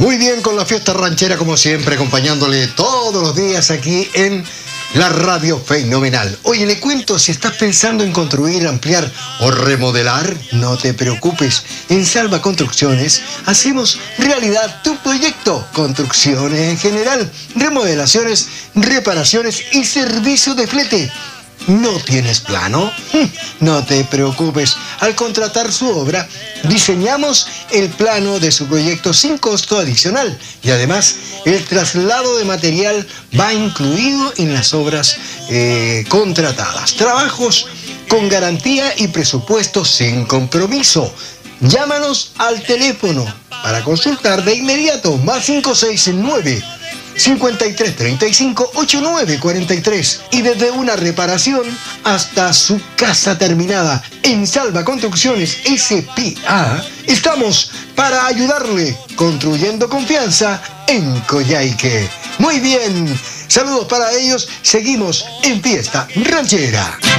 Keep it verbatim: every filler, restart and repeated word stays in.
Muy bien, con la fiesta ranchera como siempre, acompañándole todos los días aquí en la Radio Fenomenal. Oye, le cuento, si estás pensando en construir, ampliar o remodelar, no te preocupes. En Salva Construcciones hacemos realidad tu proyecto. Construcciones en general, remodelaciones, reparaciones y servicio de flete. ¿No tienes plano? No te preocupes. Al contratar su obra, diseñamos el plano de su proyecto sin costo adicional. Y además, el traslado de material va incluido en las obras eh, contratadas. Trabajos con garantía y presupuesto sin compromiso. Llámanos al teléfono para consultar de inmediato. Más cinco seis nueve, cincuenta y tres treinta y cinco, ochenta y nueve cuarenta y tres. Y desde una reparación hasta su casa terminada. En Salva Construcciones S P A estamos para ayudarle, construyendo confianza en Coyhaique. Muy bien, saludos para ellos. Seguimos en Fiesta Ranchera.